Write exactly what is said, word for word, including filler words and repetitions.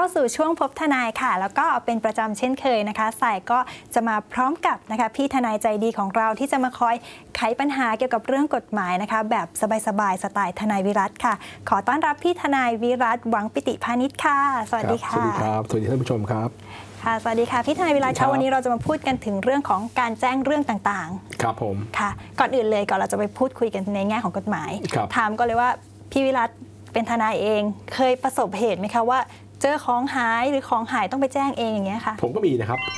สู่ช่วงพบทนายค่ะแล้วก็เป็นประจำเช่นเคยนะคะสายก็จะมาพร้อมกับนะคะพี่ทนายใจดีของเราที่จะมาคอยไขปัญหาเกี่ยวกับเรื่องกฎหมายนะคะแบบสบายๆสไตล์ทนายวิรัตค่ะขอต้อนรับพี่ทนายวิรัตหวังปิติพานิชค่ะสวัสดีค่ะสวัสดีครับสวัสดีท่านผู้ชมครับค่ะสวัสดีค่ะพี่ทนายวิรัตค่ะวันนี้เราจะมาพูดกันถึงเรื่องของการแจ้งเรื่องต่างๆครับผมค่ะก่อนอื่นเลยก่อนเราจะไปพูดคุยกันในแง่ของกฎหมายถามก็เลยว่าพี่วิรัตเป็นทนายเองเคยประสบเหตุไหมคะว่าเจอของหายหรือของหายต้องไปแจ้งเองอย่างเงี้ยค่ะผมก็มีนะครับ